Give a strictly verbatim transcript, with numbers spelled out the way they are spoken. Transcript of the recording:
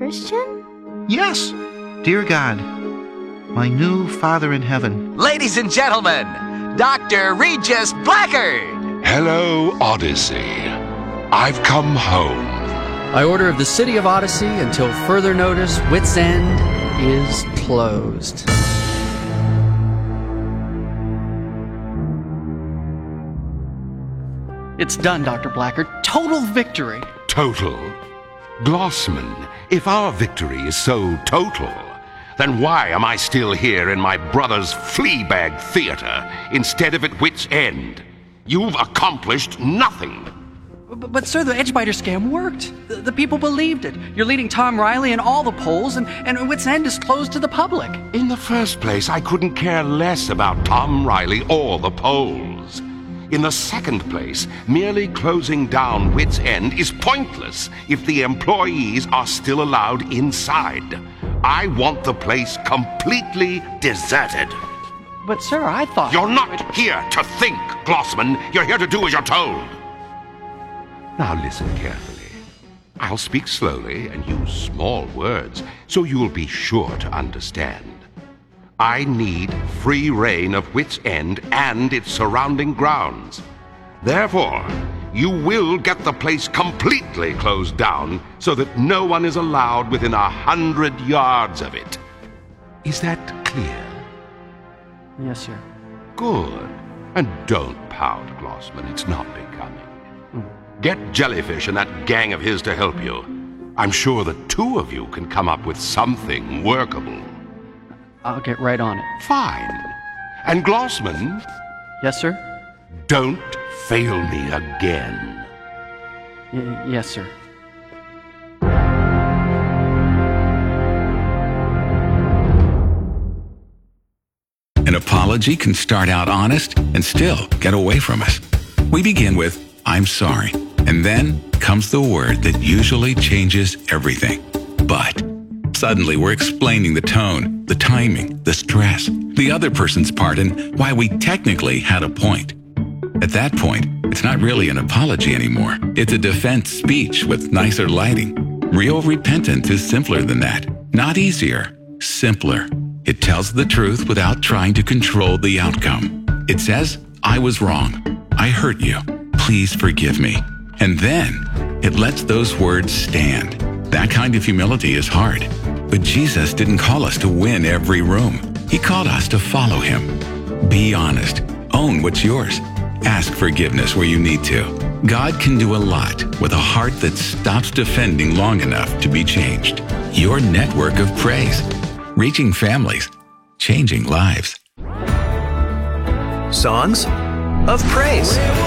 Christian? Yes, dear God, my new Father in heaven. Ladies and gentlemen, Doctor Regis Blackard. Hello, Odyssey. I've come home. I order of the city of Odyssey until further notice, Wits End is closed. It's done, Doctor Blackard. Total victory. Total? Glossman, if our victory is so total, then why am I still here in my brother's Fleabag Theater instead of at Wits End? You've accomplished nothing. But, but sir, the Edgebiter scam worked. The, the people believed it. You're leading Tom Riley in all the polls, and, and Wits End is closed to the public. In the first place, I couldn't care less about Tom Riley or the polls. In the second place, merely closing down Wits End is pointless if the employees are still allowed inside. I want the place completely deserted. But sir, I thought... You're not here to think, Glossman. You're here to do as you're told. Now listen carefully. I'll speak slowly and use small words so you'll be sure to understand. I need free reign of Wits End and its surrounding grounds. Therefore, you will get the place completely closed down so that no one is allowed within a hundred yards of it. Is that clear? Yes, sir. Good. And don't pout, Glossman. It's not becoming. Mm. Get Jellyfish and that gang of his to help you. I'm sure the two of you can come up with something workable. I'll get right on it. Fine. And Glossman? Yes, sir? Don't fail me again. Y- yes, sir. An apology can start out honest and still get away from us. We begin with, I'm sorry. And then comes the word that usually changes everything. But. Suddenly, we're explaining the tone, the timing, the stress, the other person's part, and why we technically had a point. At that point, it's not really an apology anymore. It's a defense speech with nicer lighting. Real repentance is simpler than that. Not easier, simpler. It tells the truth without trying to control the outcome. It says, I was wrong. I hurt you. Please forgive me. And then, it lets those words stand. That kind of humility is hard. But Jesus didn't call us to win every room. He called us to follow him. Be honest. Own what's yours. Ask forgiveness where you need to. God can do a lot with a heart that stops defending long enough to be changed. Your network of praise. Reaching families. Changing lives. Songs of Praise.